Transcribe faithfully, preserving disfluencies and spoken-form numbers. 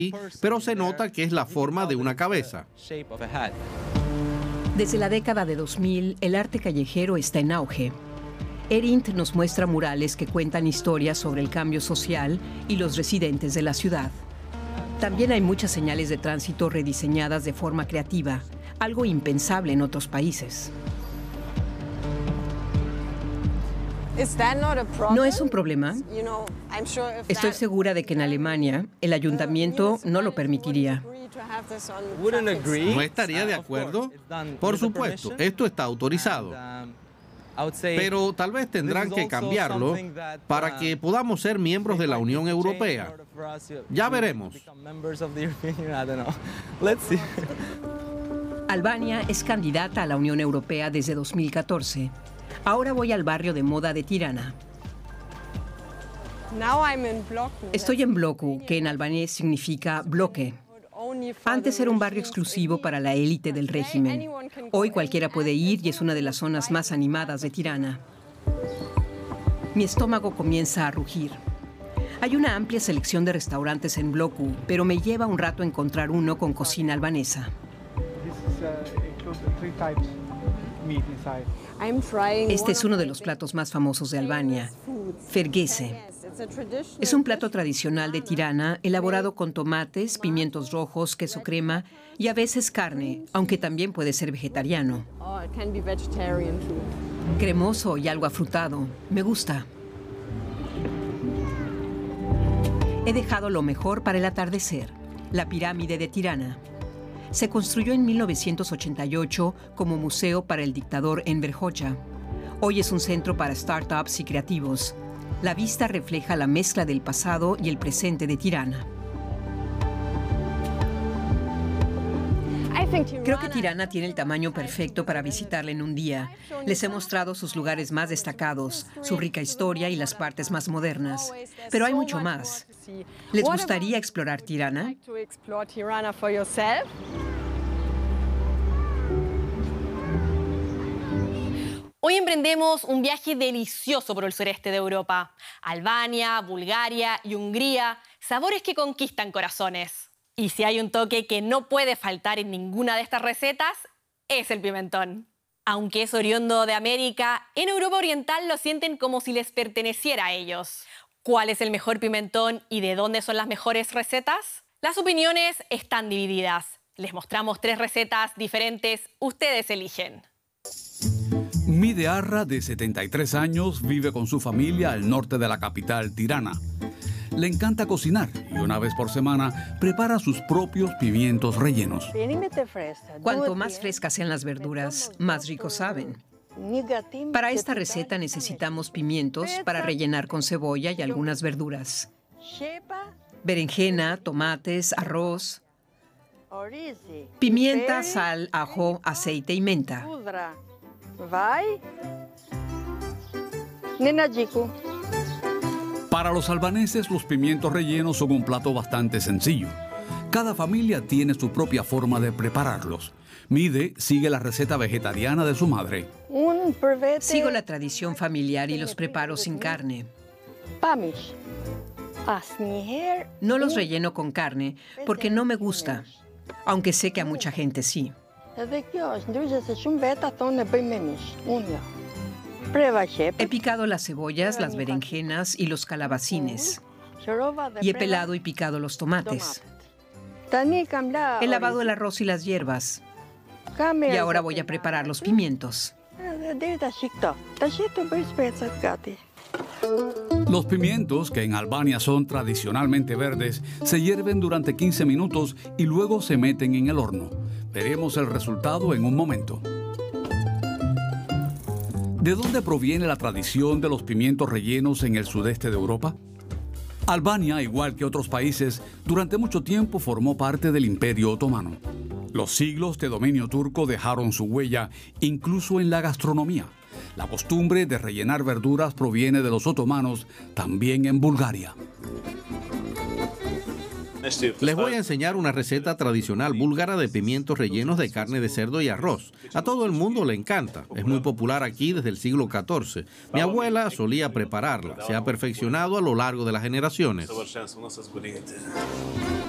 pero se nota que es la forma de una cabeza. Desde la década de dos mil, el arte callejero está en auge. Erint nos muestra murales que cuentan historias sobre el cambio social y los residentes de la ciudad. También hay muchas señales de tránsito rediseñadas de forma creativa, algo impensable en otros países. ¿No es un problema? Estoy segura de que en Alemania el ayuntamiento no lo permitiría. ¿No estaría de acuerdo? Por supuesto, esto está autorizado. Pero tal vez tendrán que cambiarlo para que podamos ser miembros de la Unión Europea. Ya veremos. Albania es candidata a la Unión Europea desde dos mil catorce. Ahora voy al barrio de moda de Tirana. Estoy en Bloku, que en albanés significa bloque. Antes era un barrio exclusivo para la élite del régimen. Hoy cualquiera puede ir y es una de las zonas más animadas de Tirana. Mi estómago comienza a rugir. Hay una amplia selección de restaurantes en Bloku, pero me lleva un rato encontrar uno con cocina albanesa. Este es uno de los platos más famosos de Albania, fergese. Es un plato tradicional de Tirana elaborado con tomates, pimientos rojos, queso crema y a veces carne, aunque también puede ser vegetariano. Cremoso y algo afrutado. Me gusta. He dejado lo mejor para el atardecer, la pirámide de Tirana. Se construyó en mil novecientos ochenta y ocho como museo para el dictador Enver Hoxha. Hoy es un centro para startups y creativos. La vista refleja la mezcla del pasado y el presente de Tirana. Creo que Tirana tiene el tamaño perfecto para visitarla en un día. Les he mostrado sus lugares más destacados, su rica historia y las partes más modernas. Pero hay mucho más. ¿Les gustaría explorar Tirana? Hoy emprendemos un viaje delicioso por el sureste de Europa. Albania, Bulgaria y Hungría, sabores que conquistan corazones. Y si hay un toque que no puede faltar en ninguna de estas recetas, es el pimentón. Aunque es oriundo de América, en Europa Oriental lo sienten como si les perteneciera a ellos. ¿Cuál es el mejor pimentón y de dónde son las mejores recetas? Las opiniones están divididas. Les mostramos tres recetas diferentes, ustedes eligen. Mide Arra, de setenta y tres años, vive con su familia al norte de la capital, Tirana. Le encanta cocinar y una vez por semana prepara sus propios pimientos rellenos. Cuanto más frescas sean las verduras, más ricos saben. Para esta receta necesitamos pimientos para rellenar con cebolla y algunas verduras. Berenjena, tomates, arroz, pimienta, sal, ajo, aceite y menta. Para los albaneses, los pimientos rellenos son un plato bastante sencillo. Cada familia tiene su propia forma de prepararlos. Mide sigue la receta vegetariana de su madre. Sigo la tradición familiar y los preparo sin carne. No los relleno con carne porque no me gusta, aunque sé que a mucha gente sí. He picado las cebollas, las berenjenas y los calabacines. Y he pelado y picado los tomates. He lavado el arroz y las hierbas. Y ahora voy a preparar los pimientos. Los pimientos, que en Albania son tradicionalmente verdes, se hierven durante quince minutos y luego se meten en el horno. Veremos el resultado en un momento. ¿De dónde proviene la tradición de los pimientos rellenos en el sudeste de Europa? Albania, igual que otros países, durante mucho tiempo formó parte del Imperio Otomano. Los siglos de dominio turco dejaron su huella, incluso en la gastronomía. La costumbre de rellenar verduras proviene de los otomanos, también en Bulgaria. Les voy a enseñar una receta tradicional búlgara de pimientos rellenos de carne de cerdo y arroz. A todo el mundo le encanta. Es muy popular aquí desde el siglo catorce. Mi abuela solía prepararla. Se ha perfeccionado a lo largo de las generaciones.